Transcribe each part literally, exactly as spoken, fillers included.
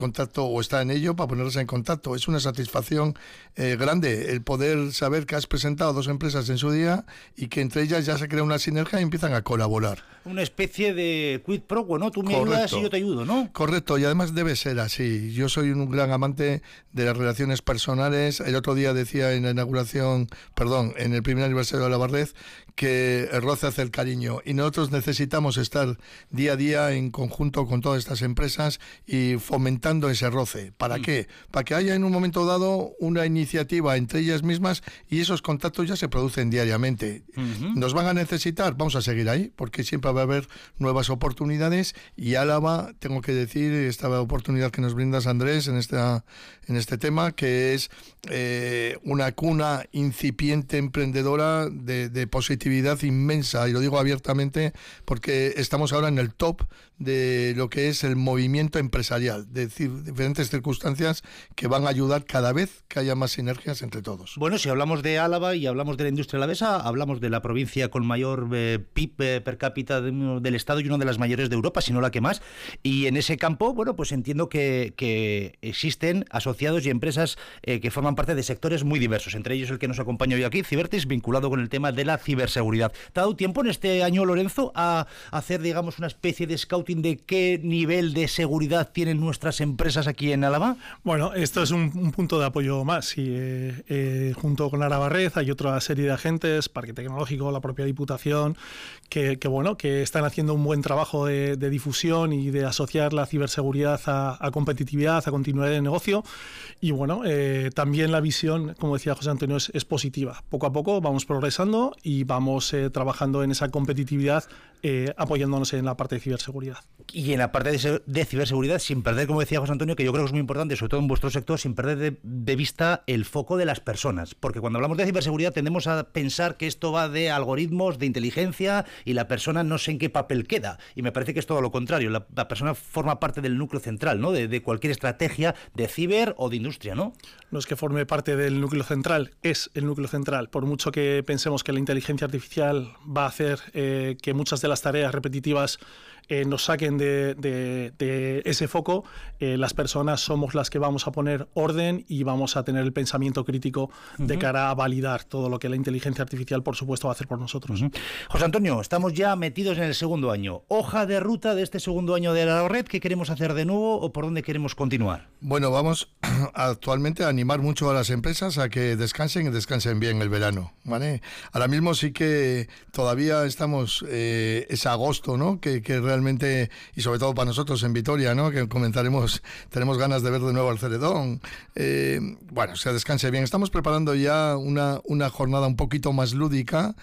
contacto o está en ello para ponerse en contacto. Es una satisfacción eh, grande el poder saber que has presentado dos empresas en su día y que entre ellas ya se crea una sinergia y empiezan a colaborar. Una especie de quid pro quo, ¿no? Tú me Correcto. ayudas y yo te ayudo, ¿no? Correcto, y además debe ser así. Yo soy un gran amante de las relaciones personales. El otro día decía en la inauguración, perdón, en el primer aniversario de la Barred, que el roce hace el cariño, y nosotros necesitamos estar día a día en conjunto con todas estas empresas y fomentando ese roce. ¿Para mm. qué? Para que haya en un momento dado una iniciativa entre ellas mismas y esos contactos ya se producen diariamente. Uh-huh. ¿Nos van a necesitar? Vamos a seguir ahí, porque siempre va a haber nuevas oportunidades, y Álava, tengo que decir, esta oportunidad que nos brindas, Andrés, en, esta, en este tema, que es eh, una cuna incipiente emprendedora de, de positividad inmensa, y lo digo abiertamente porque estamos ahora en el top de lo que es el movimiento empresarial, de decir, diferentes circunstancias que van a ayudar cada vez que haya más sinergias entre todos. Bueno, si hablamos de Álava y hablamos de la industria alavesa, hablamos de la provincia con mayor eh, P I B eh, per cápita de, del Estado y una de las mayores de Europa, si no la que más, y en ese campo, bueno, pues entiendo que, que existen asociados y empresas eh, que forman parte de sectores muy diversos, entre ellos el que nos acompaña hoy aquí, Cibertis, vinculado con el tema de la ciberseguridad. ¿Te ha dado tiempo en este año, Lorenzo, a hacer, digamos, una especie de scouting de qué nivel de seguridad tienen nuestras empresas aquí en Álava? Bueno, esto es un, un punto de apoyo más, y eh, eh, junto con Álava Red hay otra serie de agentes, Parque Tecnológico, la propia Diputación, que, que bueno, que están haciendo un buen trabajo de, de difusión y de asociar la ciberseguridad a, a competitividad, a continuidad de negocio, y bueno, eh, también la visión, como decía José Antonio, es, es positiva. Poco a poco vamos progresando y vamos eh, trabajando en esa competitividad, eh, apoyándonos en la parte de ciberseguridad. Y en la parte de, de ciberseguridad, sin perder, como decía José Antonio, que yo creo que es muy importante, sobre todo en vuestro sector, sin perder de, de vista el foco de las personas, porque cuando hablamos de ciberseguridad tendemos a pensar que esto va de algoritmos, de inteligencia, y la persona no sé en qué papel queda, y me parece que es todo lo contrario. La, la persona forma parte del núcleo central, ¿no? De, de cualquier estrategia de ciber o de industria, ¿no? No es que forme parte del núcleo central, es el núcleo central. Por mucho que pensemos que la inteligencia artificial va a hacer eh, que muchas de las tareas repetitivas eh, nos saquen de, de, de ese foco, eh, las personas somos las que vamos a poner orden y vamos a tener el pensamiento crítico uh-huh. de cara a validar todo lo que la inteligencia artificial, por supuesto, va a hacer por nosotros. Uh-huh. José Antonio, estamos ya metidos en el segundo año. Hoja de ruta de este segundo año de la red, ¿qué queremos hacer de nuevo o por dónde queremos continuar? Bueno, vamos actualmente a animar mucho a las empresas a que descansen y descansen bien el verano, ¿vale? Ahora mismo sí que todavía estamos, eh, es agosto, ¿no? Que, que realmente, y sobre todo para nosotros en Vitoria, ¿no? Que comenzaremos, tenemos ganas de ver de nuevo al Ceredón. Eh, bueno, se descanse bien. Estamos preparando ya una, una jornada un poquito más lúdica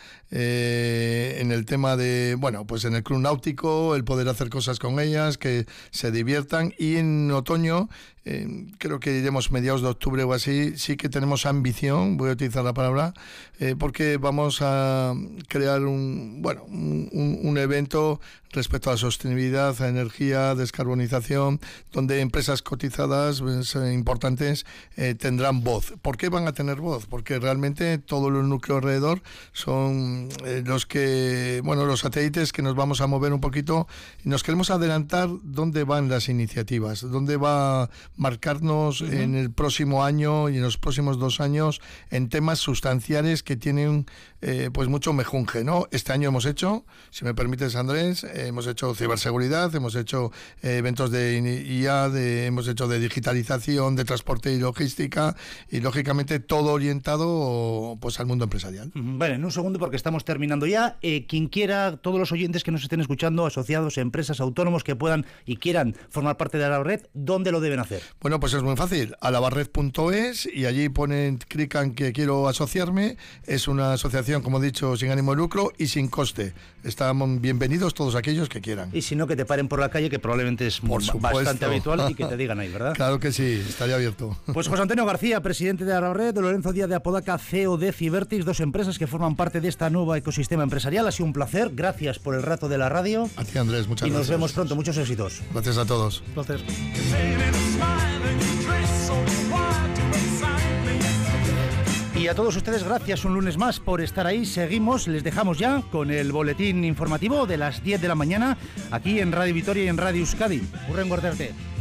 eh, en el tema de, bueno, pues en el club náutico, el poder hacer cosas con ellas, que se diviertan, y en otoño, eh, creo que iremos mediados de octubre o así, sí que tenemos ambición, voy a utilizar la palabra, eh, porque vamos a crear un, bueno, un, un, un evento respecto a la sostenibilidad, a energía, descarbonización, donde empresas cotizadas pues, eh, importantes eh, tendrán voz. ¿Por qué van a tener voz? Porque realmente todo el núcleo alrededor son eh, los que, bueno, los satélites que nos vamos a mover un poquito, y nos queremos adelantar dónde van las iniciativas, dónde va a marcarnos uh-huh. en el próximo año y en los próximos dos años en temas sustanciales que tienen eh, pues mucho mejunje, ¿no? Este año hemos hecho, si me permites, Andrés, eh, hemos hecho ciberseguridad, hemos hecho eh, eventos de I A, de, hemos hecho de digitalización, de transporte y logística, y lógicamente todo orientado pues al mundo empresarial. Vale, en un segundo porque estamos terminando ya. Eh, quien quiera, todos los oyentes que nos estén escuchando, asociados, empresas, autónomos que puedan y quieran formar parte de la red, ¿dónde lo deben hacer? Bueno, pues es muy fácil, alavarred punto es, y allí ponen, clican que quiero asociarme. Es una asociación, como he dicho, sin ánimo de lucro y sin coste. Están bienvenidos todos aquellos que quieran. Y si no, que te paren por la calle, que probablemente es por bastante habitual, y que te digan ahí, ¿verdad? Claro que sí, estaría abierto. Pues José Antonio García, presidente de la red, de Lorenzo Díaz de Apodaca, C E O de Cibertis, dos empresas que forman parte de esta nueva ecosistema empresarial. Ha sido un placer, gracias por el rato de la radio. A ti, Andrés, muchas y gracias. Y nos vemos pronto, muchos éxitos. Gracias a todos. Un placer. Y a todos ustedes, gracias un lunes más por estar ahí. Seguimos, les dejamos ya con el boletín informativo de las diez de la mañana aquí en Radio Vitoria y en Radio Euskadi. Hurrengo arte.